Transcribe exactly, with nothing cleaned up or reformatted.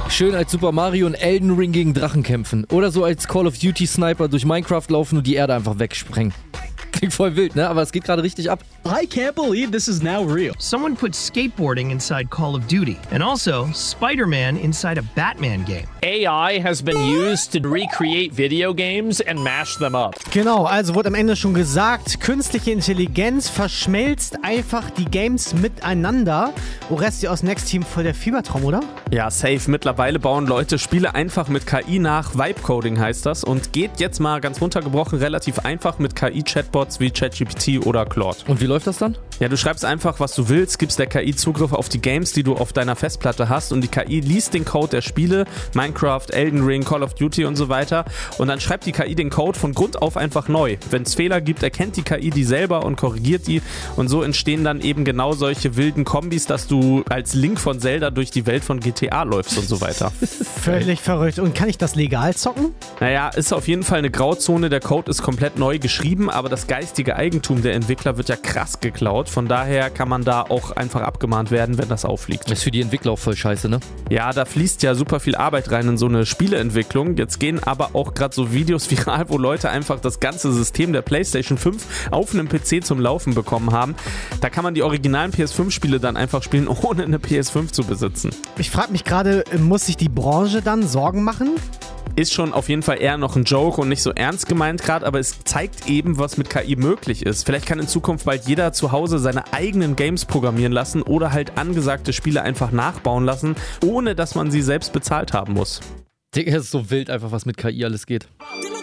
Schön als Super Mario und Elden Ring gegen Drachen kämpfen. Oder so als Call of Duty Sniper durch Minecraft laufen und die Erde einfach wegsprengen. Klingt voll wild, ne? Aber es geht gerade richtig ab. I can't believe this is now real. Someone put skateboarding inside Call of Duty, and also Spider-Man inside a Batman game. A I has been used to recreate video games and mash them up. Genau, also wurde am Ende schon gesagt, künstliche Intelligenz verschmelzt einfach die Games miteinander. Oresti aus Next Team, voll der Fiebertraum, oder? Ja, safe. Mittlerweile bauen Leute Spiele einfach mit K I nach. Vibe-Coding heißt das und geht jetzt mal ganz runtergebrochen relativ einfach mit K I-Chatbots wie ChatGPT oder Claude. Und wie läuft das dann? Ja, du schreibst einfach, was du willst, gibst der K I Zugriff auf die Games, die du auf deiner Festplatte hast und die K I liest den Code der Spiele, Minecraft, Elden Ring, Call of Duty und so weiter und dann schreibt die K I den Code von Grund auf einfach neu. Wenn es Fehler gibt, erkennt die K I die selber und korrigiert die und so entstehen dann eben genau solche wilden Kombis, dass du als Link von Zelda durch die Welt von G T A läufst und so weiter. Völlig verrückt. Und kann ich das legal zocken? Naja, ist auf jeden Fall eine Grauzone, der Code ist komplett neu geschrieben, aber das geistige Eigentum der Entwickler wird ja krass geklaut. Von daher kann man da auch einfach abgemahnt werden, wenn das auffliegt. Das ist für die Entwickler auch voll scheiße, ne? Ja, da fließt ja super viel Arbeit rein in so eine Spieleentwicklung. Jetzt gehen aber auch gerade so Videos viral, wo Leute einfach das ganze System der PlayStation fünf auf einem P C zum Laufen bekommen haben. Da kann man die originalen P S fünf Spiele dann einfach spielen, ohne eine P S fünf zu besitzen. Ich frage mich gerade, muss sich die Branche dann Sorgen machen? Ist schon auf jeden Fall eher noch ein Joke und nicht so ernst gemeint gerade, aber es zeigt eben, was mit K I möglich ist. Vielleicht kann in Zukunft bald jeder zu Hause seine eigenen Games programmieren lassen oder halt angesagte Spiele einfach nachbauen lassen, ohne dass man sie selbst bezahlt haben muss. Digga, ist so wild einfach, was mit K I alles geht.